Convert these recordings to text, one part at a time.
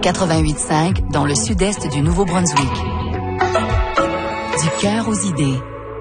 88.5 dans le sud-est du Nouveau-Brunswick. Du cœur aux idées.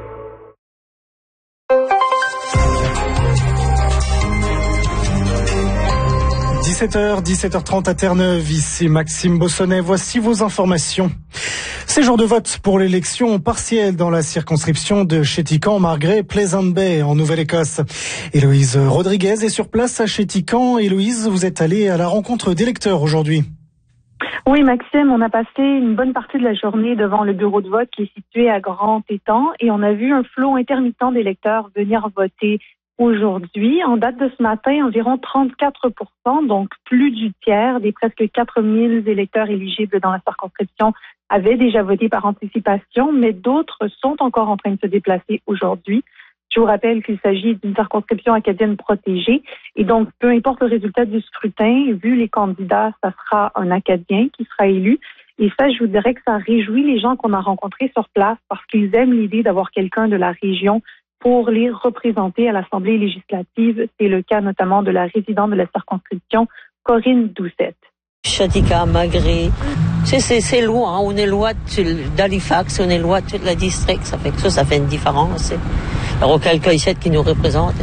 « 17h30 à Terre-Neuve, ici Maxime Bossonnet. Voici vos informations. C'est jour de vote pour l'élection partielle dans la circonscription de Chéticamp, Margaret, Pleasant Bay, en Nouvelle-Écosse. Héloïse Rodriguez est sur place à Chéticamp. Héloïse, vous êtes allée à la rencontre d'électeurs aujourd'hui. Oui, Maxime, on a passé une bonne partie de la journée devant le bureau de vote qui est situé à Grand-Étang et on a vu un flot intermittent d'électeurs venir voter aujourd'hui. En date de ce matin, environ 34%, donc plus du tiers des presque 4000 électeurs éligibles dans la circonscription avaient déjà voté par anticipation, mais d'autres sont encore en train de se déplacer aujourd'hui. Je vous rappelle qu'il s'agit d'une circonscription acadienne protégée et donc peu importe le résultat du scrutin, vu les candidats, ça sera un Acadien qui sera élu. Et ça, je vous dirais que ça réjouit les gens qu'on a rencontrés sur place parce qu'ils aiment l'idée d'avoir quelqu'un de la région pour les représenter à l'Assemblée législative. C'est le cas notamment de la résidente de la circonscription, Corinne Doucette. Chéticamp, Margaret, c'est loin, on est loin d'Halifax, on est loin de toute la district, ça fait que ça fait une différence. Alors, quelqu'un ici qui nous représente.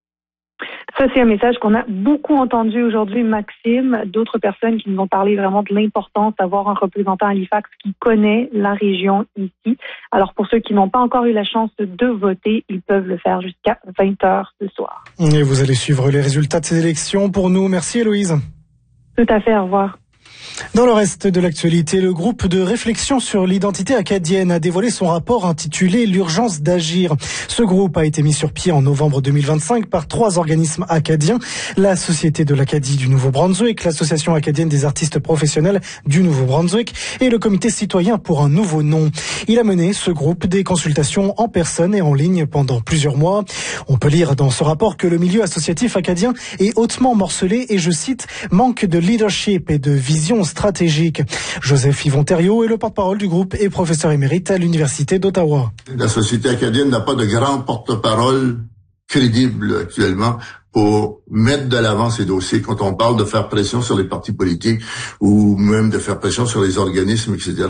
Ça, c'est un message qu'on a beaucoup entendu aujourd'hui, Maxime. D'autres personnes qui nous ont parlé vraiment de l'importance d'avoir un représentant à Halifax qui connaît la région ici. Alors, pour ceux qui n'ont pas encore eu la chance de voter, ils peuvent le faire jusqu'à 20h ce soir. Et vous allez suivre les résultats de ces élections pour nous. Merci, Héloïse. Tout à fait, au revoir. Dans le reste de l'actualité, le groupe de réflexion sur l'identité acadienne a dévoilé son rapport intitulé « L'urgence d'agir ». Ce groupe a été mis sur pied en novembre 2025 par 3 organismes acadiens, la Société de l'Acadie du Nouveau-Brunswick, l'Association acadienne des artistes professionnels du Nouveau-Brunswick et le Comité citoyen pour un nouveau nom. Il a mené, ce groupe, des consultations en personne et en ligne pendant plusieurs mois. On peut lire dans ce rapport que le milieu associatif acadien est hautement morcelé et, je cite, « manque de leadership et de vision stratégique ». Joseph Yvon-Thériault est le porte-parole du groupe et professeur émérite à l'Université d'Ottawa. La société acadienne n'a pas de grand porte-parole crédible actuellement pour mettre de l'avant ces dossiers. Quand on parle de faire pression sur les partis politiques ou même de faire pression sur les organismes, etc.,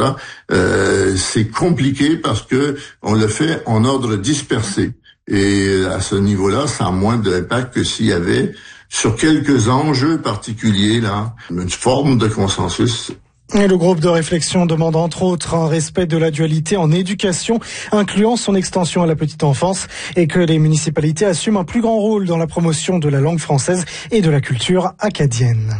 c'est compliqué parce que on le fait en ordre dispersé. Et à ce niveau-là, ça a moins d'impact que s'il y avait sur quelques enjeux particuliers, là, une forme de consensus. Et le groupe de réflexion demande entre autres un respect de la dualité en éducation, incluant son extension à la petite enfance, et que les municipalités assument un plus grand rôle dans la promotion de la langue française et de la culture acadienne.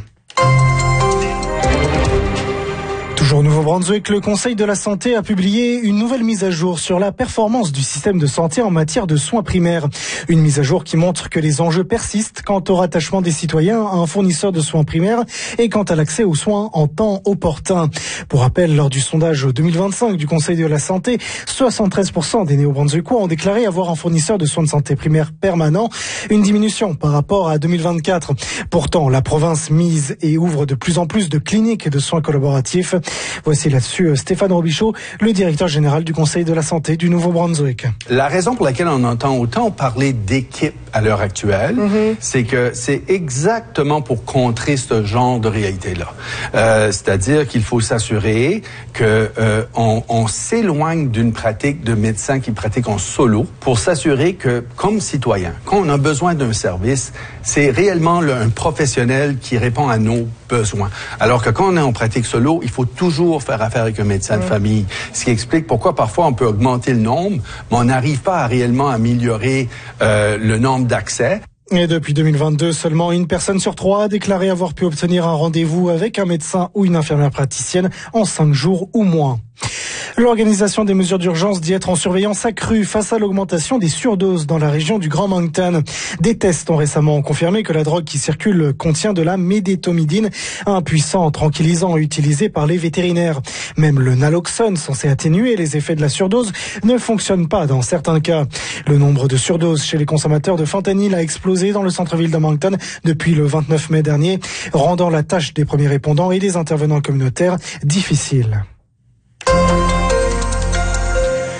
Toujours au Nouveau-Brunswick, le Conseil de la santé a publié une nouvelle mise à jour sur la performance du système de santé en matière de soins primaires. Une mise à jour qui montre que les enjeux persistent quant au rattachement des citoyens à un fournisseur de soins primaires et quant à l'accès aux soins en temps opportun. Pour rappel, lors du sondage 2025 du Conseil de la santé, 73% des Néo-Brunswickois ont déclaré avoir un fournisseur de soins de santé primaire permanent, une diminution par rapport à 2024. Pourtant, la province mise et ouvre de plus en plus de cliniques de soins collaboratifs. Voici là-dessus Stéphane Robichaud, le directeur général du Conseil de la santé du Nouveau-Brunswick. La raison pour laquelle on entend autant parler d'équipe à l'heure actuelle, c'est que c'est exactement pour contrer ce genre de réalité-là. C'est-à-dire qu'il faut s'assurer que on s'éloigne d'une pratique de médecins qui pratiquent en solo pour s'assurer que, comme citoyen, quand on a besoin d'un service, c'est réellement un professionnel qui répond à nos besoins. Alors que quand on est en pratique solo, il faut toujours faire affaire avec un médecin de famille. Ce qui explique pourquoi parfois on peut augmenter le nombre, mais on n'arrive pas à réellement améliorer le nombre d'accès. Et depuis 2022, seulement une personne sur 3 a déclaré avoir pu obtenir un rendez-vous avec un médecin ou une infirmière praticienne en 5 jours ou moins. L'organisation des mesures d'urgence dit être en surveillance accrue face à l'augmentation des surdoses dans la région du Grand Moncton. Des tests ont récemment confirmé que la drogue qui circule contient de la médétomidine, un puissant tranquillisant utilisé par les vétérinaires. Même le naloxone, censé atténuer les effets de la surdose, ne fonctionne pas dans certains cas. Le nombre de surdoses chez les consommateurs de fentanyl a explosé dans le centre-ville de Moncton depuis le 29 mai dernier, rendant la tâche des premiers répondants et des intervenants communautaires difficile.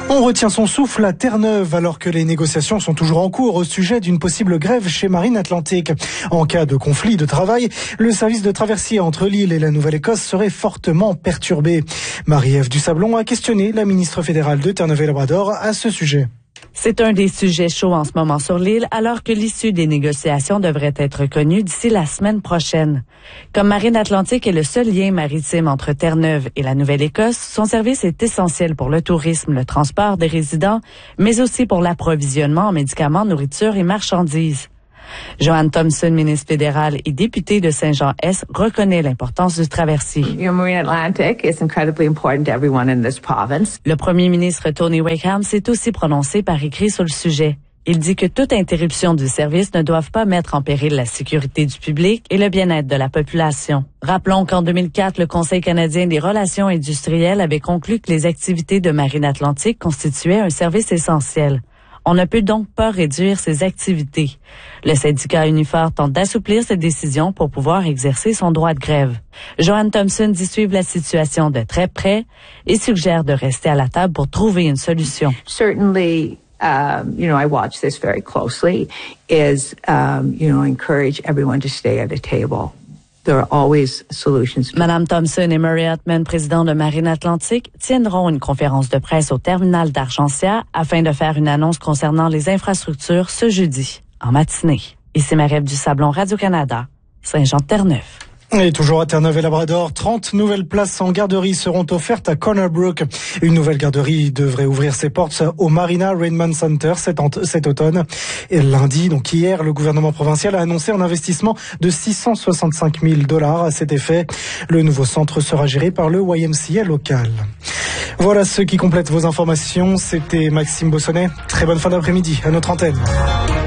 On retient son souffle à Terre-Neuve alors que les négociations sont toujours en cours au sujet d'une possible grève chez Marine Atlantique. En cas de conflit de travail, le service de traversier entre l'île et la Nouvelle-Écosse serait fortement perturbé. Marie-Ève Dusablon a questionné la ministre fédérale de Terre-Neuve et Labrador à ce sujet. C'est un des sujets chauds en ce moment sur l'île, alors que l'issue des négociations devrait être connue d'ici la semaine prochaine. Comme Marine Atlantique est le seul lien maritime entre Terre-Neuve et la Nouvelle-Écosse, son service est essentiel pour le tourisme, le transport des résidents, mais aussi pour l'approvisionnement en médicaments, nourriture et marchandises. Joanne Thompson, ministre fédérale et députée de Saint-Jean-Est, reconnaît l'importance du traversier. Marine Atlantic is incredibly important to everyone in this province. Le premier ministre Tony Wakeham s'est aussi prononcé par écrit sur le sujet. Il dit que toute interruption du service ne doit pas mettre en péril la sécurité du public et le bien-être de la population. Rappelons qu'en 2004, le Conseil canadien des relations industrielles avait conclu que les activités de Marine Atlantique constituaient un service essentiel. On ne peut donc pas réduire ces activités. Le syndicat Unifor tente d'assouplir cette décision pour pouvoir exercer son droit de grève. Joanne Thompson dit suivre la situation de très près et suggère de rester à la table pour trouver une solution. Certainly, I watch this very closely, encourage everyone to stay at a table. There are always solutions. Madame Thompson et Murray Ottman, président de Marine Atlantique, tiendront une conférence de presse au terminal d'Argentia afin de faire une annonce concernant les infrastructures ce jeudi, en matinée. Ici Marie-Ève Dusablon, Radio-Canada, Saint-Jean-de-Terre-Neuve. Et toujours à Terre-Neuve et Labrador, 30 nouvelles places en garderie seront offertes à Corner Brook. Une nouvelle garderie devrait ouvrir ses portes au Marina Rainman Center cet automne. Et lundi, donc hier, le gouvernement provincial a annoncé un investissement de $665 000 à cet effet. Le nouveau centre sera géré par le YMCA local. Voilà ce qui complète vos informations. C'était Maxime Bossonnet. Très bonne fin d'après-midi à notre antenne.